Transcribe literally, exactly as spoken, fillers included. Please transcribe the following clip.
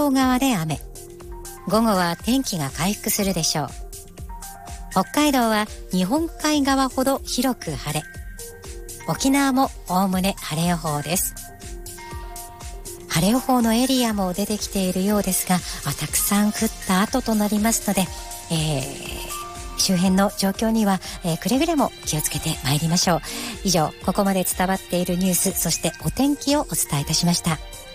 太側で雨。午後は天気が回復するでしょう。北海道は日本海側ほど広く晴れ。沖縄もおおむね晴れ予報です。晴れ予報のエリアも出てきているようですが、あたくさん降った後となりますので、えー、周辺の状況には、えー、くれぐれも気をつけてまいりましょう。以上、ここまで伝わっているニュース、そしてお天気をお伝えいたしました。